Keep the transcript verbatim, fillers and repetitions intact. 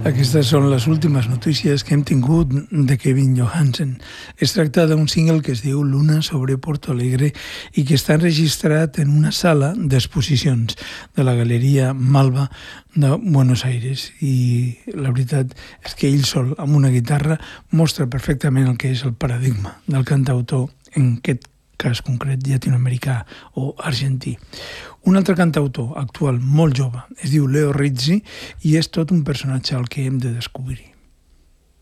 Aquestes són les últimes notícies que hem tingut de Kevin Johansen. Es tracta d'un single que es diu Luna sobre Porto Alegre i que està enregistrat en una sala d'exposicions de la Galeria Malva de Buenos Aires. I la veritat és que ell sol, amb una guitarra, mostra perfectament el que és el paradigma del cantautor, en aquest cas concret llatinoamericà o argentí. Un altre cantautor actual molt jove es diu Leo Rizzi i és tot un personatge al que hem de descobrir.